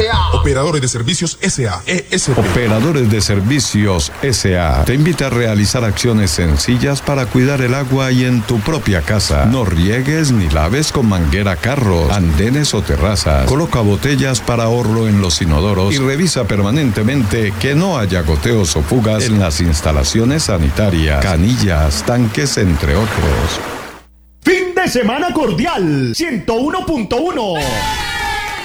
S.A. Operadores de Servicios S.A. ESP. Operadores de Servicios S.A. te invita a realizar acciones sencillas para cuidar el agua y en tu propia casa. No riegues ni laves con manguera carros, andenes o terrazas. Coloca botellas para ahorro en los inodoros y revisa permanentemente que no haya goteos o fugas en las instalaciones sanitarias, canillas, tanques, entre otros. Fin de semana cordial 101.1.